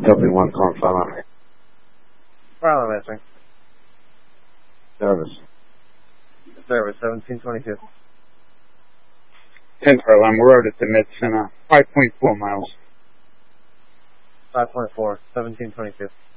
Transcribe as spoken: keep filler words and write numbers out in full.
W one calling Fallon. Fallon answering. Service. Service, seventeen twenty-two. ten Furlong, we're out at the mid-center, five point four miles. five point four, seventeen twenty-two.